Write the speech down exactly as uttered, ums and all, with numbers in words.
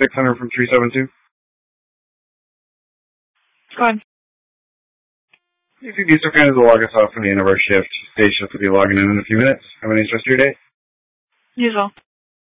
six hundred from three seven two. Go on. If you'd be so kind as to log us off from the end of our shift, day shift will be logging in in a few minutes. Have a nice rest of your day. You as well.